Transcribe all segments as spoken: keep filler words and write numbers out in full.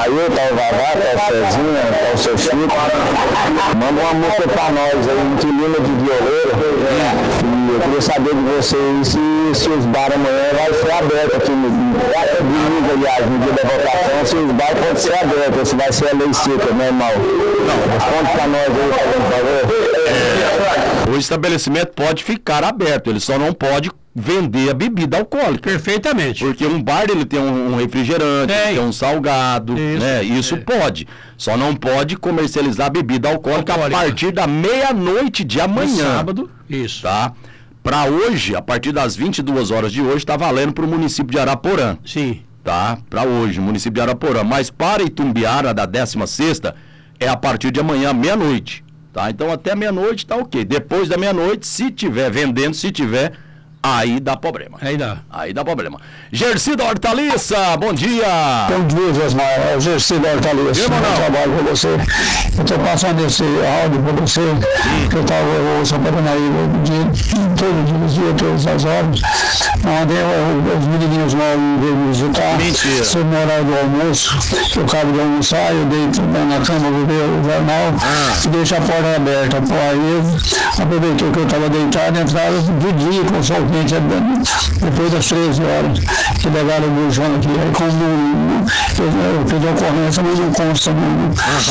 Jair, tá o Vavá, tá o Cezinha, tá o seu Chico. Manda uma música pra nós aí, de Lima de Violeira. E eu queria saber de vocês se, se os bares amanhã vai ser aberto aqui no domingo, aliás, no dia da votação, se os bares podem ser abertos, ou se vai ser a lei seca, normal. Responde pra nós aí, por favor. É, o estabelecimento pode ficar aberto, ele só não pode vender a bebida alcoólica. Perfeitamente. Porque um bar ele tem um, um refrigerante, tem. tem um salgado, isso, né? Isso é. pode. Só não pode comercializar bebida alcoólica, alcoólica. a partir da meia-noite de amanhã. No sábado, isso. Tá? Para hoje, a partir das vinte e duas horas de hoje, está valendo para o município de Araporã. Sim. Tá? Para hoje, município de Araporã. Mas para Itumbiara, da décima sexta, é a partir de amanhã, meia-noite. Tá? Então até meia-noite tá ok. Depois da meia-noite, se tiver vendendo, se tiver, aí dá problema. Aí dá. Aí dá problema. Gersi da Hortaliça, bom dia. Bom dia, Josmar. É o Gersi da Hortaliça. Eu trabalho com você. Eu estou passando esse áudio para você. Sim. Que eu estava, eu ouço a Paranaíba todos os dias, todas as horas. Ontem os menininhos novos veio me visitar. Mentira. Sobre o horário do almoço. Eu acabo de almoçar, eu deito na cama, vou ver o jornal ah. e deixo a porta aberta. Pô, aí eu aproveitou que eu estava deitado, entraram de dia com o sol quente, depois das treze horas, que levaram o bujão aqui. Aí como eu pedi a ocorrência, mas não consta, não,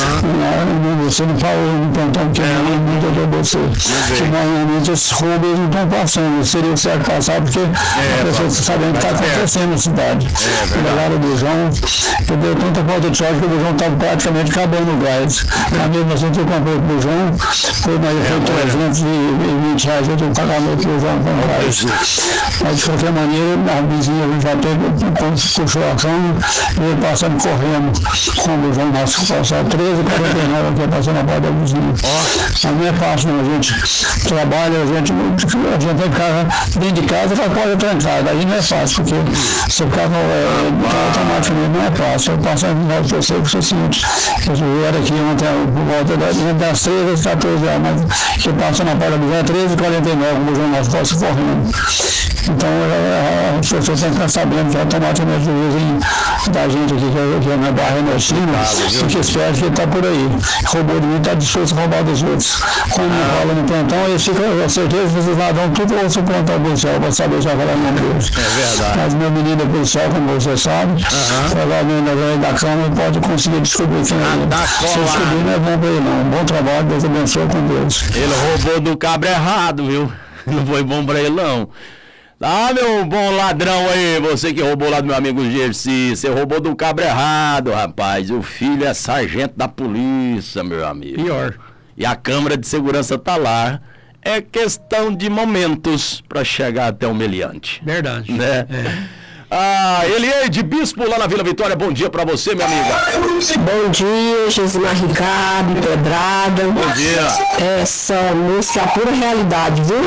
uhum. não, você não falou no plantão que é, não muito de você. Que normalmente esses roubos não estão passando. Seria certo passar, porque é, as pessoas sabem o que está acontecendo na cidade. É, levaram o bujão, eu dei tanta falta de sorte que o bujão estava praticamente acabando o gás. Na mesma assim que eu comprei o bujão, foi, mas foi trezentos e vinte reais, eu tenho que pagar meu bujão com gás. Mas de qualquer maneira, a vizinha já teve, puxou a cama, veio passando correndo com o bujão na calçada treze e quarenta e nove, aqui passando a porta da vizinha. Mas não é fácil, não. A gente trabalha, a gente, a gente tem que ficar dentro de casa com a porta trancada. Aí não é fácil, porque se o carro é, automaticamente não é fácil. Eu passo a final de você, porque é o seguinte, eu vieram aqui ontem por volta das treze às quatorze horas, mas que passa na porta do treze e quarenta e nove, com o bujão nas costas correndo. Então, as pessoas têm que estar sabendo que automaticamente o vizinho da gente aqui, que é na Barra Nordestina, fica esperto que ele está por aí. Roubou de mim, está disposto a roubar dos outros. Quando ah. rola no plantão, eles ficam, eu certeza que os ladrões tudo ouçam o plantão policial para saber já falar o nome deles. É verdade. Mas meu menino é policial, como você sabe, uhum. provavelmente através da cama pode conseguir descobrir quem é ele. Se descobrir, não é bom para ele, não. Um bom trabalho, Deus abençoe com Deus. Ele roubou do cabra errado, viu? Não foi bom para ele, não. Ah, meu bom ladrão aí, você que roubou lá do meu amigo Gersi, você roubou do cabra errado, rapaz. O filho é sargento da polícia, meu amigo. Pior. E a câmara de segurança tá lá. É questão de momentos para chegar até o meliante. Verdade. Né? É. Ah, Elieide Bispo lá na Vila Vitória, bom dia pra você, minha amiga. Bom dia, Josimar Ricardo, Pedrada. Bom dia. Essa música é a pura realidade, viu?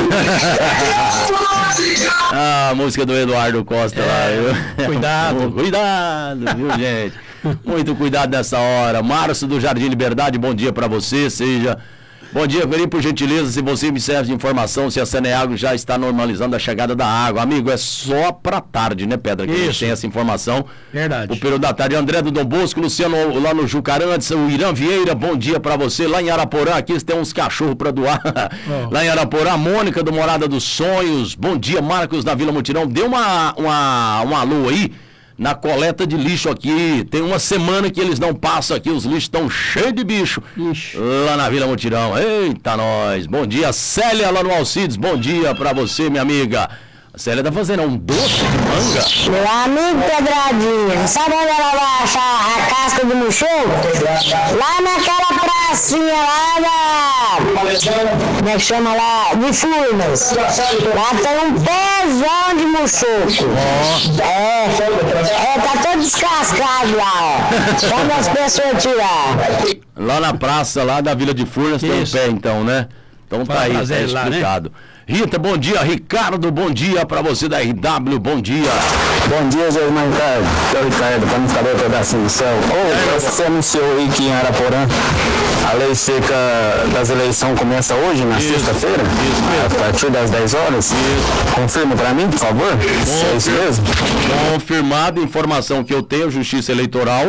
Ah, a música do Eduardo Costa é, lá. Viu? Cuidado. Cuidado, viu, gente? Muito cuidado nessa hora. Márcio do Jardim Liberdade, bom dia pra você, seja... Bom dia, Veri, por gentileza, se você me serve de informação se a Saneago já está normalizando a chegada da água. Amigo, é só pra tarde, né, Pedra, que Isso. a gente tem essa informação. Verdade. O período da tarde. André do Dom Bosco, Luciano lá no Jucarantes, o Irã Vieira, bom dia pra você. Lá em Araporã, aqui tem uns cachorros pra doar. Oh. Lá em Araporã, Mônica do Morada dos Sonhos, bom dia, Marcos da Vila Mutirão. Deu uma, uma, um alô aí na coleta de lixo aqui. Tem uma semana que eles não passam aqui, os lixos estão cheios de bicho. Ixi. Lá na Vila Mutirão. Eita, nós. Bom dia, Célia lá no Alcides. Bom dia pra você, minha amiga. A Célia tá fazendo um doce de manga. Meu amigo Pedradinha, sabe onde ela vai achar a casca de muxoco? Lá naquela pracinha lá da... como é que chama lá? De Furnas. Lá tem um pezão de muxoco. Oh. É, é, tá todo descascado lá, ó. Quando as pessoas tirar. Lá na praça, lá da Vila de Furnas, tem um pé então, né? Então tá aí, tá explicado. Né? Rita, bom dia. Ricardo, bom dia pra você da R W, bom dia. Bom dia, Zé Irmão Ricardo. Eu, Ricardo, para não ficar outro pedacinho do céu. Ô, oh, você anunciou aí que em Araporã a lei seca das eleições começa hoje, na sexta-feira? Isso mesmo. A partir das dez horas? Isso. Confirma pra mim, por favor. Confir... É isso mesmo? Confirmado, informação que eu tenho, Justiça Eleitoral.